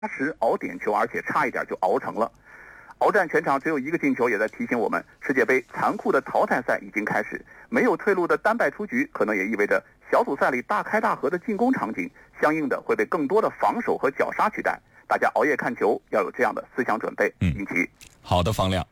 时熬点球，而且差一点就熬成了。鏖战全场只有一个进球，也在提醒我们，世界杯残酷的淘汰赛已经开始，没有退路的单败出局，可能也意味着小组赛里大开大合的进攻场景，相应的会被更多的防守和绞杀取代。大家熬夜看球要有这样的思想准备。引起好的，方亮。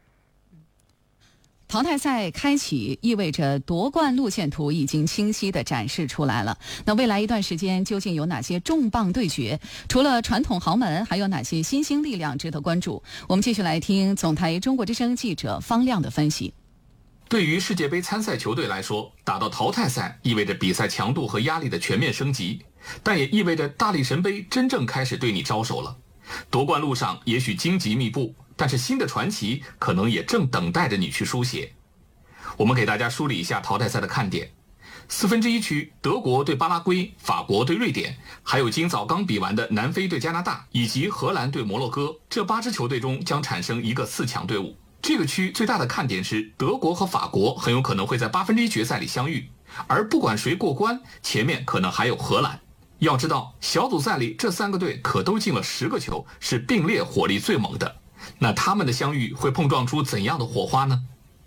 淘汰赛开启意味着夺冠路线图已经清晰地展示出来了。那未来一段时间究竟有哪些重磅对决？除了传统豪门，还有哪些新兴力量值得关注？我们继续来听总台中国之声记者方亮的分析。 对于世界杯参赛球队来说，打到淘汰赛意味着比赛强度和压力的全面升级，但也意味着大力神杯真正开始对你招手了。夺冠路上也许荆棘密布，但是新的传奇可能也正等待着你去书写。我们给大家梳理一下淘汰赛的看点。1/4区，德国对巴拉圭，法国对瑞典，还有今早刚比完的南非对加拿大，以及荷兰对摩洛哥，这8支球队中将产生一个4强队伍。这个区最大的看点是德国和法国很有可能会在1/8决赛里相遇，而不管谁过关，前面可能还有荷兰。要知道，小组赛里这3个队可都进了10个球，是并列火力最猛的。那他们的相遇会碰撞出怎样的火花呢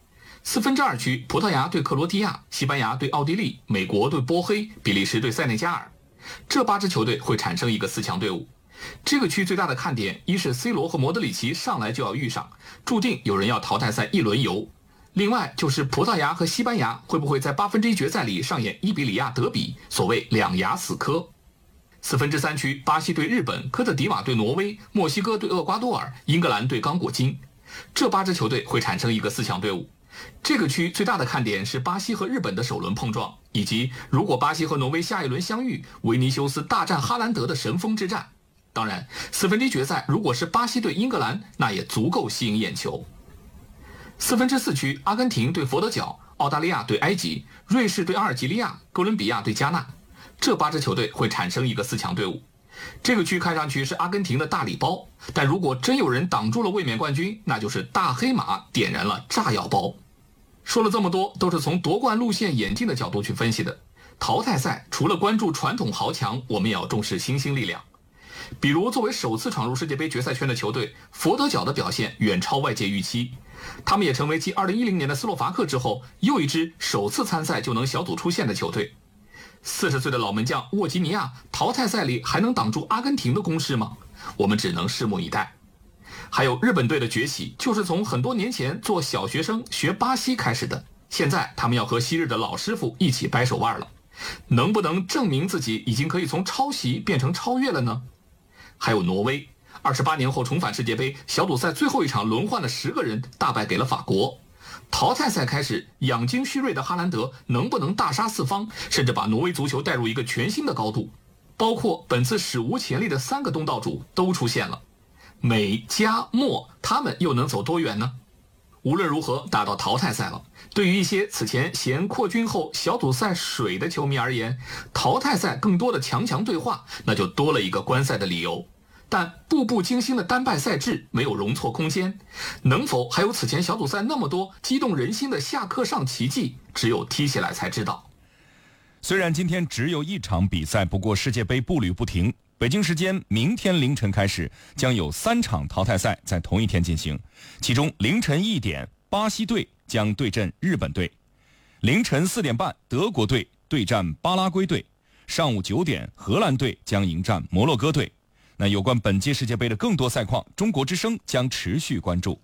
？2/4区，葡萄牙对克罗地亚，西班牙对奥地利，美国对波黑，比利时对塞内加尔，这8支球队会产生一个4强队伍。这个区最大的看点，一是 C 罗和莫德里奇上来就要遇上，注定有人要淘汰赛一轮游。另外就是葡萄牙和西班牙会不会在1/8决赛里上演伊比里亚德比，所谓两牙死磕。3/4区，巴西对日本，科特迪瓦对挪威，墨西哥对厄瓜多尔，英格兰对刚果金，这8支球队会产生一个4强队伍。这个区最大的看点是巴西和日本的首轮碰撞，以及如果巴西和挪威下一轮相遇，维尼修斯大战哈兰德的神锋之战。当然，1/4决赛如果是巴西对英格兰，那也足够吸引眼球。4/4区，阿根廷对佛得角，澳大利亚对埃及，瑞士对阿尔及利亚，哥伦比亚对加纳，这8支球队会产生一个4强队伍。这个区看上去是阿根廷的大礼包，但如果真有人挡住了卫冕冠军，那就是大黑马点燃了炸药包。说了这么多，都是从夺冠路线演进的角度去分析的。淘汰赛除了关注传统豪强，我们也要重视新兴力量。比如作为首次闯入世界杯决赛圈的球队，佛得角的表现远超外界预期，他们也成为继2010年的斯洛伐克之后，又一支首次参赛就能小组出线的球队。40岁的老门将沃吉尼亚淘汰赛里还能挡住阿根廷的攻势吗？我们只能拭目以待。还有日本队的崛起，就是从很多年前做小学生学巴西开始的，现在他们要和昔日的老师傅一起掰手腕了，能不能证明自己已经可以从抄袭变成超越了呢？还有挪威，28年后重返世界杯，小组赛最后一场轮换了10个人，大败给了法国。淘汰赛开始，养精蓄锐的哈兰德能不能大杀四方，甚至把挪威足球带入一个全新的高度？包括本次史无前例的3个东道主都出现了，美加墨，他们又能走多远呢？无论如何，打到淘汰赛了，对于一些此前嫌扩军后小组赛水的球迷而言，淘汰赛更多的强强对话，那就多了一个观赛的理由。但步步惊心的单败赛制没有容错空间，能否还有此前小组赛那么多激动人心的下课上奇迹，只有踢起来才知道。 虽然今天只有1场比赛，不过世界杯步履不停。北京时间明天凌晨开始，将有3场淘汰赛在同一天进行，其中凌晨1点，巴西队将对阵日本队；凌晨4点半，德国队对战巴拉圭队；上午9点，荷兰队将迎战摩洛哥队。那有关本届世界杯的更多赛况，中国之声将持续关注。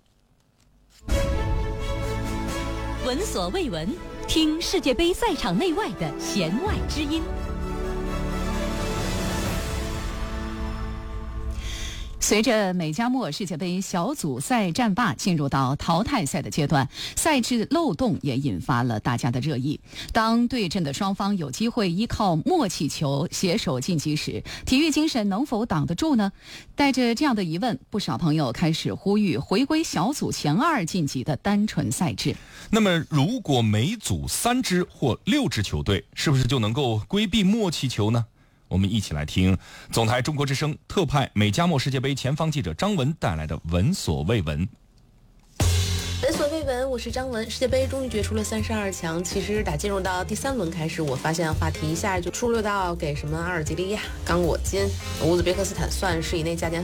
闻所未闻，听世界杯赛场内外的弦外之音。 随着美加墨世界杯小组赛战罢进入到淘汰赛的阶段，赛制漏洞也引发了大家的热议。当对阵的双方有机会依靠默契球携手晋级时，体育精神能否挡得住呢？带着这样的疑问，不少朋友开始呼吁回归小组前2晋级的单纯赛制。 那么如果每组3支或6支球队，是不是就能够规避默契球呢？我们一起来听总台中国之声特派美加墨世界杯前方记者张文带来的闻所未闻。 闻所未未闻，我是张文。世界杯终于决出了32强。其实打进入到第3轮开始，我发现话题一下就出溜到给什么阿尔及利亚、刚果金、乌兹别克斯坦算是以内加点